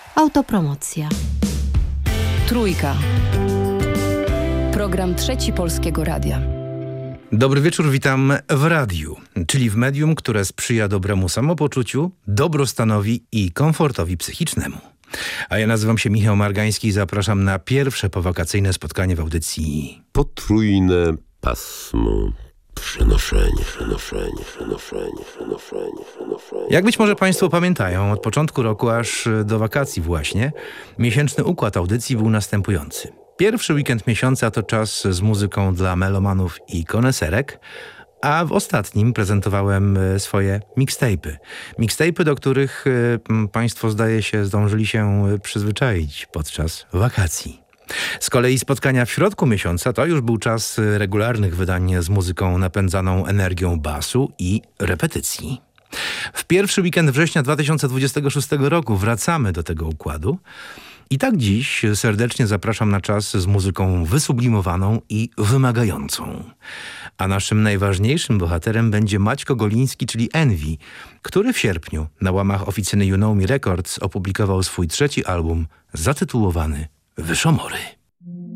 Autopromocja. Trójka. Program Trzeci Polskiego Radia. Dobry wieczór, witam w radiu, czyli w medium, które sprzyja dobremu samopoczuciu, dobrostanowi i komfortowi psychicznemu. A ja nazywam się Michał Margański i zapraszam na pierwsze powakacyjne spotkanie w audycji Potrójne pasmo. Przenoszenie. Jak być może Państwo pamiętają, od początku roku aż do wakacji właśnie, miesięczny układ audycji był następujący. Pierwszy weekend miesiąca to czas z muzyką dla melomanów i koneserek, a w ostatnim prezentowałem swoje mixtape'y. Mixtape'y, do których Państwo, zdaje się, zdążyli się przyzwyczaić podczas wakacji. Z kolei spotkania w środku miesiąca to już był czas regularnych wydań z muzyką napędzaną energią basu i repetycji. W pierwszy weekend września 2026 roku wracamy do tego układu. I tak dziś serdecznie zapraszam na czas z muzyką wysublimowaną i wymagającą. A naszym najważniejszym bohaterem będzie Maćko Goliński, czyli Envy, który w sierpniu na łamach oficyny You Know Me Records opublikował swój trzeci album zatytułowany Wyszomory.